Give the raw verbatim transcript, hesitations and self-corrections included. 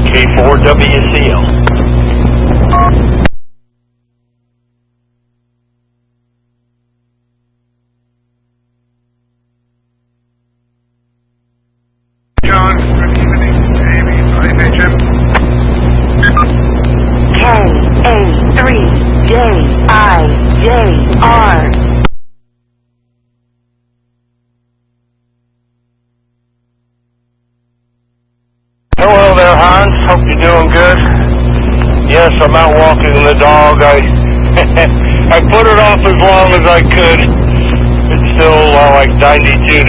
K four W C L. John, good evening. Amy, I H M. K A three J I J R. Hello there, Hans. Hope you're doing good. Yes, I'm out walking the dog. I I put it off as long as I could. It's still uh, like ninety-two